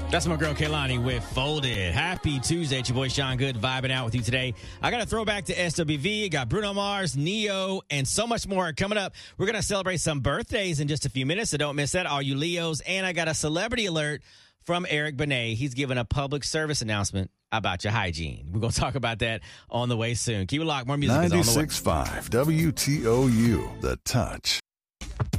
That's my girl Kaylani with Folded. Happy Tuesday. It's your boy Sean Good vibing out with you today. I got a throwback to SWV. Got Bruno Mars, Neo, and so much more coming up. We're going to celebrate some birthdays in just a few minutes, so don't miss that, all you Leos. And I got a celebrity alert from Eric Benet. He's giving a public service announcement about your hygiene. We're going to talk about that on the way soon. Keep it locked. More music is on the way. 96.5 WTOU, The Touch.